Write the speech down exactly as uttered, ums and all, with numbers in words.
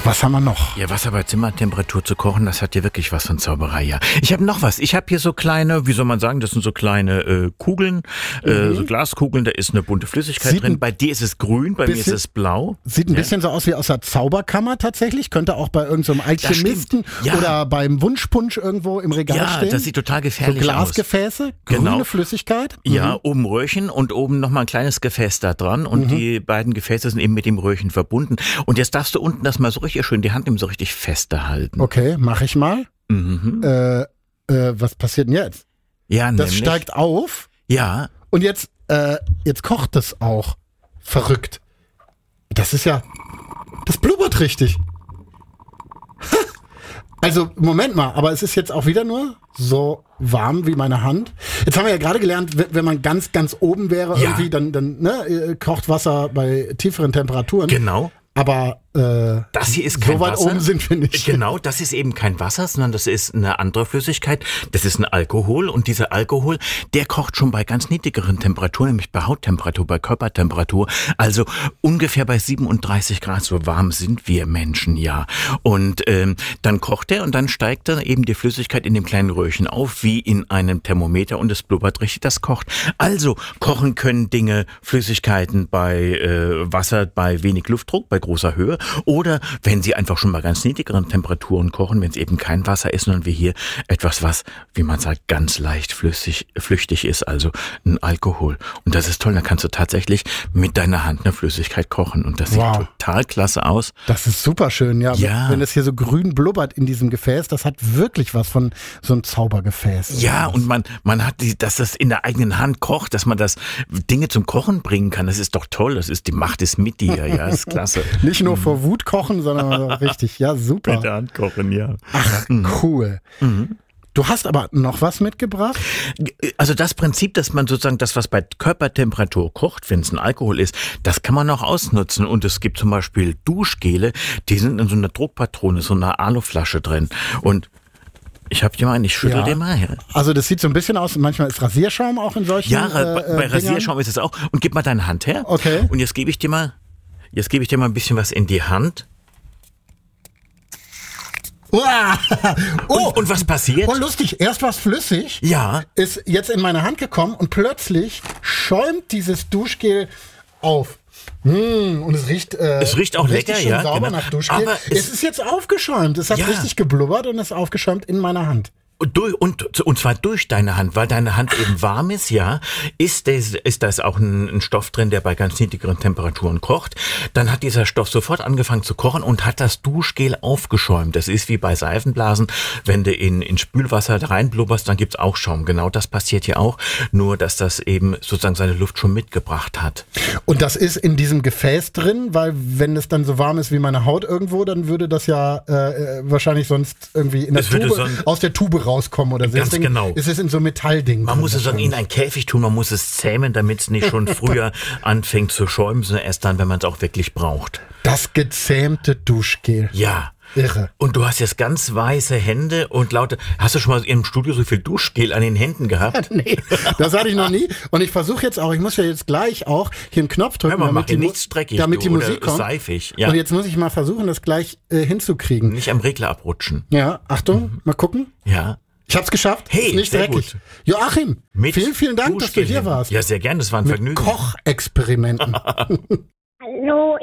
Was haben wir noch? Ja, Wasser bei Zimmertemperatur zu kochen, das hat ja wirklich was von Zauberei, ja. Ich habe noch was. Ich habe hier so kleine, wie soll man sagen, das sind so kleine äh, Kugeln, mhm. äh, so Glaskugeln, da ist eine bunte Flüssigkeit sieht drin. Bei dir ist es grün, bei bisschen, mir ist es blau. Sieht ein ja. bisschen so aus wie aus der Zauberkammer tatsächlich. Könnte auch bei irgendeinem so Alchemisten ja. oder beim Wunschpunsch irgendwo im Regal ja, stehen. Ja, das sieht total gefährlich so Glasgefäße, aus. grüne genau. Flüssigkeit. Mhm. Ja, oben Röhrchen und oben nochmal ein kleines Gefäß da dran. Und mhm. die beiden Gefäße sind eben mit dem Röhrchen verbunden. Und jetzt darfst du unten das mal so richtig schön, die Hand nehmen, so richtig fester halten. Okay, mach ich mal. Mhm. Äh, äh, was passiert denn jetzt? Ja, das nämlich, steigt auf. Ja. Und jetzt, äh, jetzt kocht es auch. Verrückt. Das ist ja, das blubbert richtig. Also, Moment mal, aber es ist jetzt auch wieder nur so warm wie meine Hand. Jetzt haben wir ja gerade gelernt, wenn man ganz, ganz oben wäre, ja. irgendwie, dann, dann ne, kocht Wasser bei tieferen Temperaturen. Genau. Aber äh, das hier ist kein so weit Wasser. Oben sind wir nicht. Genau, das ist eben kein Wasser, sondern das ist eine andere Flüssigkeit. Das ist ein Alkohol und dieser Alkohol, der kocht schon bei ganz niedrigeren Temperaturen, nämlich bei Hauttemperatur, bei Körpertemperatur, also ungefähr bei siebenunddreißig Grad. So warm sind wir Menschen, ja. Und ähm, dann kocht er und dann steigt dann eben die Flüssigkeit in dem kleinen Röhrchen auf, wie in einem Thermometer und es blubbert richtig, das kocht. Also kochen können Dinge, Flüssigkeiten bei äh, Wasser, bei wenig Luftdruck, bei großer Höhe oder wenn sie einfach schon bei ganz niedrigeren Temperaturen kochen, wenn es eben kein Wasser ist, sondern wie hier etwas, was, wie man sagt, ganz leicht flüssig, flüchtig ist, also ein Alkohol. Und das ist toll, da kannst du tatsächlich mit deiner Hand eine Flüssigkeit kochen und das wow. sieht total klasse aus. Das ist super schön, ja. ja. Wenn es hier so grün blubbert in diesem Gefäß, das hat wirklich was von so einem Zaubergefäß. Ja, und man, man hat die, dass das in der eigenen Hand kocht, dass man das Dinge zum Kochen bringen kann, das ist doch toll, das ist, die Macht ist mit dir, ja, ist klasse. Nicht nur vor Wut kochen, sondern richtig, ja, super. Mit der Hand kochen, ja. Ach, cool. Mhm. Du hast aber noch was mitgebracht? Also das Prinzip, dass man sozusagen das, was bei Körpertemperatur kocht, wenn es ein Alkohol ist, das kann man auch ausnutzen. Und es gibt zum Beispiel Duschgele, die sind in so einer Druckpatrone, so einer Aluflasche drin. Und ich hab dir mal einen, ich schüttel ja. dir mal her. Also das sieht so ein bisschen aus, manchmal ist Rasierschaum auch in solchen Ja, äh, bei, bei Rasierschaum ist es auch. Und gib mal deine Hand her. Okay. Und jetzt gebe ich dir mal, jetzt gebe ich dir mal ein bisschen was in die Hand. Oh, und, und was passiert? Oh, lustig. Erst was flüssig. Ja. Ist jetzt in meine Hand gekommen und plötzlich schäumt dieses Duschgel auf. Mmh, und es riecht, äh, es riecht auch lecker, schön ja, sauber genau. nach Duschgel. Aber es, es ist jetzt aufgeschäumt. Es hat ja. richtig geblubbert und ist aufgeschäumt in meiner Hand. Und, durch, und, und zwar durch deine Hand, weil deine Hand eben warm ist, ja, ist das, ist das auch ein, ein Stoff drin, der bei ganz niedrigeren Temperaturen kocht. Dann hat dieser Stoff sofort angefangen zu kochen und hat das Duschgel aufgeschäumt. Das ist wie bei Seifenblasen, wenn du in, in Spülwasser reinblubberst, dann gibt's auch Schaum. Genau das passiert hier auch, nur dass das eben sozusagen seine Luft schon mitgebracht hat. Und das ist in diesem Gefäß drin, weil wenn es dann so warm ist wie meine Haut irgendwo, dann würde das ja äh, wahrscheinlich sonst irgendwie in der Es würde Tube, so ein- aus der Tube rauskommen oder so. Ganz Deswegen genau. ist es in so Metallding. Man drin muss es dann in einen Käfig tun, man muss es zähmen, damit es nicht schon früher anfängt zu schäumen, sondern erst dann, wenn man es auch wirklich braucht. Das gezähmte Duschgel. Ja. Irre. Und du hast jetzt ganz weiße Hände und laute. Hast du schon mal im Studio so viel Duschgel an den Händen gehabt? Nee, das hatte ich noch nie. Und ich versuche jetzt auch, ich muss ja jetzt gleich auch hier einen Knopf drücken, Hör mal, mach damit, die, dir nichts dreckig, damit die du, Musik oder kommt. seifig. Ja. Und jetzt muss ich mal versuchen, das gleich äh, hinzukriegen. Nicht am Regler abrutschen. Ja, Achtung, mal gucken. Ja. Ich hab's geschafft. Hey, ist nicht sehr dreckig. gut. Joachim, Mit vielen, vielen Dank, dass du Duschgel. hier warst. Ja, sehr gern, das war ein Mit Vergnügen. Kochexperimenten. Hallo,